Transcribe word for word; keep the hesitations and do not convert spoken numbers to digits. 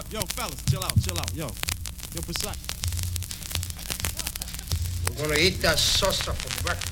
yo, fellas, chill out, chill out, yo. Yo, precise. We're gonna eat that salsa for breakfast.